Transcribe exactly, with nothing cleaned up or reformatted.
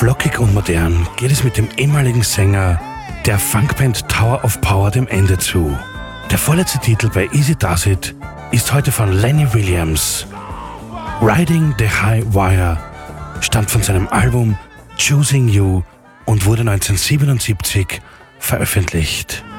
Flockig und modern geht es mit dem ehemaligen Sänger der Funkband Tower of Power dem Ende zu. Der vorletzte Titel bei Easy Does It ist heute von Lenny Williams. Riding the High Wire stammt von seinem Album Choosing You und wurde neunzehnhundertsiebenundsiebzig veröffentlicht.